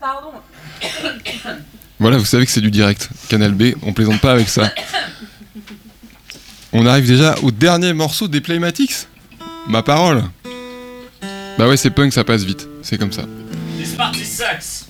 Pardon. Voilà, vous savez que c'est du direct. Canal B, on plaisante pas avec ça. On arrive déjà au dernier morceau des Playmatics. Ma parole. Bah ouais, c'est punk, ça passe vite. C'est comme ça. Les Sparty Sax.